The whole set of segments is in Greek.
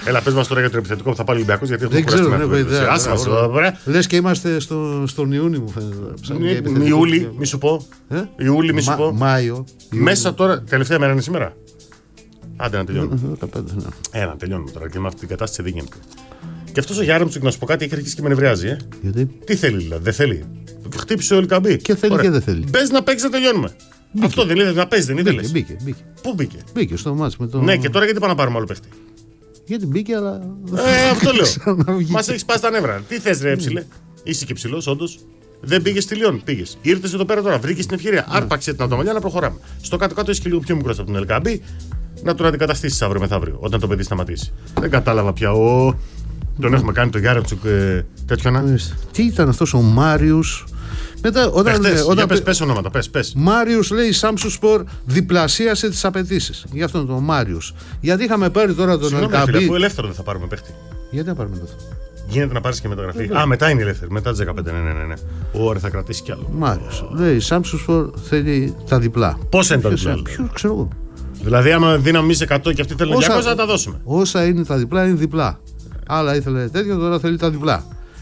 Έλα, πες μας τώρα για το επιθετικό που θα πάρει ο Ολυμπιακός, γιατί δεν ξέρω, δεν έχω ιδέα. Λες και είμαστε στον Ιούνιο, μου φαίνεται. Ιούλη, μη σου πω. Ιούλη, μη σου πω. Μάιο. Μέσα τώρα, τελευταία μέρα είναι σήμερα. Άντε να τελειώνουμε. 15, ναι. Να τελειώνουμε τώρα και με αυτή την κατάσταση δεν γίνεται. Και αυτός ο Γιάρεμτσουκ, να σου πω κάτι, έχει αρχίσει και με νευριάζει. Γιατί? Τι θέλει, δηλαδή, δεν θέλει. Χτύπησε ο Ελκαμπή. Και θέλει και δεν θέλει. Πες να παίξει να τελειώνουμε. Μπήκε. Αυτό δεν είναι να παίζει, δεν ήθελε. Μπήκε. Πού μπήκε? Μπήκε στο μάτς με το. Ναι, και τώρα γιατί πάμε να πάρουμε άλλο παίχτη? Γιατί μπήκε, αλλά. Αυτό λέω. Μας έχει σπάσει τα νεύρα. Τι θες, ρε ψηλέ? Είσαι και ψηλός, όντως. Δεν πήγε στη Λιόν, πήγε. Ήρθε εδώ πέρα τώρα, βρήκε την ευκαιρία. Άρπαξε την ατομαλιά να προχωράμε. Στο κάτω-κάτω έχει και λίγο πιο μικρό από τον Ελκαμπή. Να τον αντικαταστήσει αύριο μεθαύριο, όταν το παιδί σταματήσει. Δεν κατάλαβα πια. Τον έχουμε κάνει το Γιάρεμτσουκ τέτοιο να. Τι ήταν αυτός ο Μάριους? Μετά, όταν πες ονόματα, πες. Μάριους, λέει, η Σάμσουσπορ διπλασίασε τις απαιτήσεις. Γι' αυτόν τον Μάριους. Γιατί είχαμε πάρει τώρα τον Ελκαμπή. Αφού ελεύθερο δεν θα πάρουμε παίχτη. Γιατί να πάρουμε αυτό? Γίνεται να πάρεις και μεταγραφή. Μετά είναι ελεύθερη, μετά τις 15. Ναι. Ωραία, θα κρατήσει κι άλλο. Μάριους, λέει, η Σάμσουσπορ θέλει τα διπλά. Πόσα είναι τα διπλά? Ποιο ξέρω εγώ. Δηλαδή, άμα δίναμε εμείς 100 και αυτοί θέλουν 200, θα τα δώσουμε. Όσα είναι τα διπλά, είναι διπλά. Άλλα ήθελε τέτοιο, τώρα θέλει τα διπλά.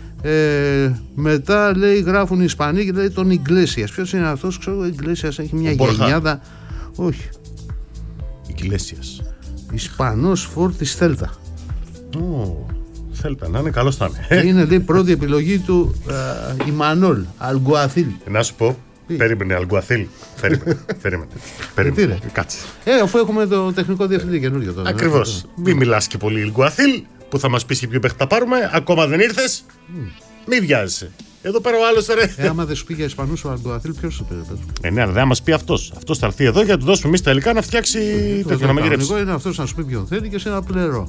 Μετά, λέει, γράφουν οι Ισπανοί και λέει τον Ιγκλέσιας. Ποιος είναι αυτός? Ξέρω, ο Ιγκλέσιας έχει μια γενιάδα. Όχι. Ιγκλέσιας. Ισπανός φόρτης Θέλτα. Θέλτα, να είναι, καλώς θα είναι. Είναι, λέει, πρώτη επιλογή του η Μανόλ Αλγκουαθίλ. Να σου πω. Περίμενε, Αλγκουαθίλ. Περίμενε. Κάτσε. Αφού έχουμε το τεχνικό διευθυντή καινούριο τώρα. Ακριβώς. Μην μιλάς και πολύ Αλγκουαθίλ, που θα μας πεις και ποιο παίχτη θα πάρουμε. Ακόμα δεν ήρθες. Μη βιάζεσαι. Εδώ πέρα ο άλλος ρε. Άμα δεν σου πει για Ισπανούς ο Αλγκουαθίλ, ποιος σου πει? Ναι, αλλά δεν μας πει αυτός. Αυτός θα έρθει εδώ για να του δώσουμε εμείς τα υλικά να φτιάξει τέτοιο, να μαγειρέψει. Εγώ είναι αυτός να σου πει ποιον θέλει και σε ένα πλερό.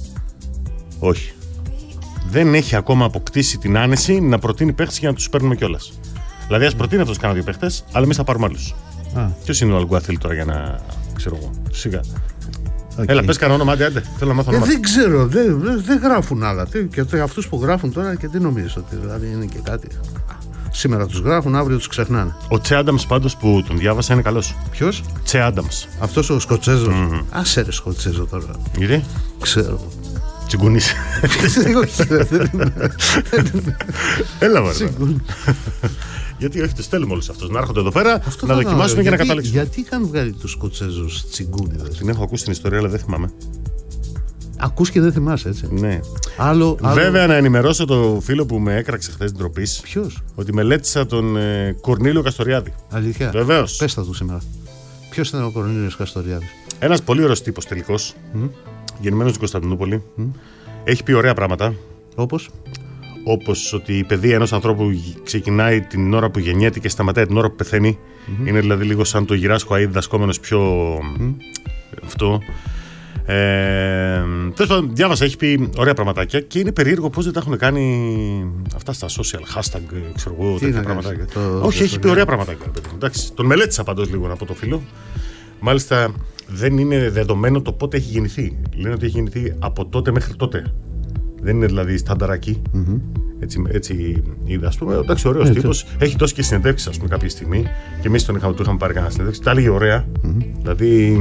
Όχι. Δεν έχει ακόμα αποκτήσει την άνεση να προτείνει παίχτες για να τους παίρνουμε κιόλας. Δηλαδή, ας προτείνει αυτός κάνα δύο παίχτες, αλλά εμείς θα πάρουμε άλλους. Ποιος είναι ο Αλγκουαθίλ τώρα για να ξέρω εγώ? Σιγά. Έλα, πες κανένα όνομα, άντε. Θέλω να μάθω όνομα. Δεν ξέρω, δεν γράφουν άλλα. Και αυτούς που γράφουν τώρα, και τι νομίζεις ότι δηλαδή είναι και κάτι? Σήμερα τους γράφουν, αύριο τους ξεχνάνε. Ο Τσε Άνταμς πάντως που τον διάβασα είναι καλός. Ποιος? Τσε Άνταμς. Αυτός ο Σκοτσέζος. Άσε ρε Σκοτσέζο τώρα. Γιατί? Ξέρω. Τσιγκουνής. Έλα μωρέ. Γιατί όχι, τους στέλνουμε όλους αυτούς να έρχονται εδώ πέρα να δοκιμάσουμε και να καταλήξουμε. Γιατί είχαν βγάλει τους Σκοτσέζους τσιγκούνιδες? Την έχω ακούσει την ιστορία, αλλά δεν θυμάμαι. Ακούς και δεν θυμάσαι, έτσι? Ναι. Άλλο... Βέβαια, να ενημερώσω το φίλο που με έκραξε χθες ντροπής. Ποιος? Ότι μελέτησα τον Κορνήλιο Καστοριάδη. Αλήθεια? Βεβαίως. Πες τα του σήμερα. Ποιος ήταν ο Κορνήλιος Καστοριάδης? Ένας πολύ ωραίος τύπος τελικώς. Γεννημένος στην Κωνσταντινούπολη. Έχει πει ωραία πράγματα. Όπως ότι η παιδεία ενός ανθρώπου ξεκινάει την ώρα που γεννιέται και σταματάει την ώρα που πεθαίνει. Είναι δηλαδή λίγο σαν το γυράσκο αΐ διδασκόμενος πιο αυτό. Τέλος πάντων, διάβασα, έχει πει ωραία πραγματάκια και είναι περίεργο πώς δεν τα έχουν κάνει αυτά στα social hashtag, ξέρω εγώ, τέτοια πραγματάκια. Όχι, έχει πει ωραία πραγματάκια. Εντάξει, τον μελέτησα πάντως λίγο από το φίλο. Μάλιστα δεν είναι δεδομένο το πότε έχει γεννηθεί. Λένε ότι έχει γεννηθεί από τότε μέχρι τότε. Δεν είναι δηλαδή στανταράκι. Έτσι είδα, ας πούμε. Εντάξει, ωραίος τύπος. Έχει δώσει και συνεντεύξεις, ας πούμε, κάποια στιγμή. Και εμείς του είχαμε πάρει κανένα συνεντεύξη. Τα έλεγε ωραία. Δηλαδή.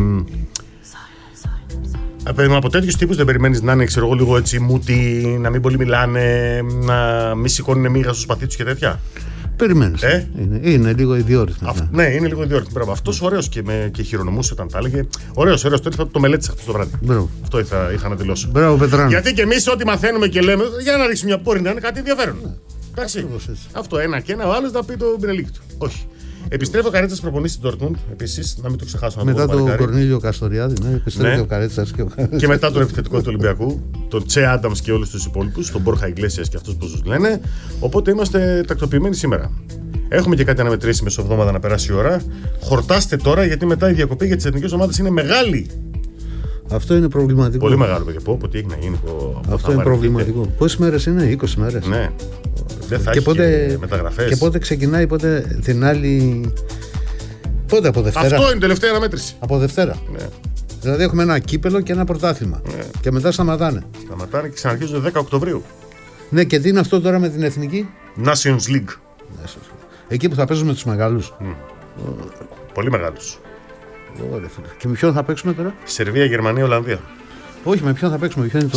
Από τέτοιους τύπους δεν περιμένεις να είναι, ξέρω εγώ, λίγο έτσι μούτι, να μην πολύ μιλάνε, να μην σηκώνουν μίγα στο σπαθί τους και τέτοια. Περιμένεις. Είναι λίγο ιδιόρυθμοι. Ναι, είναι λίγο ιδιόρυθμοι. Αυτός ωραίος και χειρονομούσε όταν τα έλεγε. Ωραίος. Το μελέτησα αυτό το βράδυ. Αυτό είχα να δηλώσω. Μπράβο, Πετράνο. Γιατί και εμείς ό,τι μαθαίνουμε και λέμε, για να ρίξουμε μια πόρη να είναι κάτι ενδιαφέρον. Εντάξει. Αυτό ένα και ένα, ο άλλος να πει το πινελίκι του. Όχι. Επιστρέφει ο Καρέτσας προπονήσει στην Dortmund, επίσης, να μην το ξεχάσω. Μετά τον Κορνήλιο Καστοριάδη, επιστρέφει ο Καρέτσας και μετά τον επιθετικό του Ολυμπιακού, τον Τσε Άνταμς και όλους τους υπόλοιπους, τον Μπόρχα Ιγκλέσιας και αυτούς που τους λένε. Οπότε είμαστε τακτοποιημένοι σήμερα. Έχουμε και κάτι να μετρήσει μεσοβδόμαδα να περάσει η ώρα. Χορτάστε τώρα, γιατί μετά η διακοπή για τις εθνικές ομάδες είναι μεγάλη. Αυτό είναι προβληματικό. Πολύ μεγάλο, παιδιά. Τι έχει να γίνει. Αυτό είναι προβληματικό. Πόσες μέρες είναι? 20 μέρες. Ναι. Δεν θα έχει και μεταγραφές. Και πότε ξεκινάει, πότε την άλλη. Πότε, από Δευτέρα? Αυτό είναι τελευταία αναμέτρηση. Από Δευτέρα. Ναι. Δηλαδή έχουμε ένα κύπελο και ένα πρωτάθλημα. Ναι. Και μετά σταματάνε. Σταματάνε και ξαναρχίζουν 10 Οκτωβρίου. Ναι, και τι είναι αυτό τώρα με την εθνική? Nations League. Εκεί που θα παίζουμε τους μεγάλους. Πολύ μεγάλους. Και με ποιον θα παίξουμε τώρα? Σερβία, Γερμανία, Ολλανδία. Όχι, με ποιον θα παίξουμε? Ποιο είναι το...